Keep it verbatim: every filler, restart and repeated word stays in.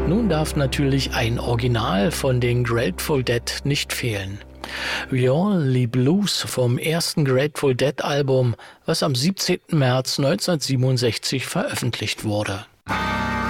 Nun darf natürlich ein Original von den Grateful Dead nicht fehlen. We All Lee Blues vom ersten Grateful Dead Album, was am siebzehnten März neunzehnhundertsiebenundsechzig veröffentlicht wurde.